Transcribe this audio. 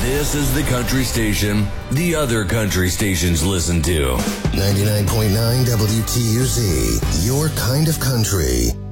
This is the country station the other country stations listen to. 99.9 WTUZ, your kind of country.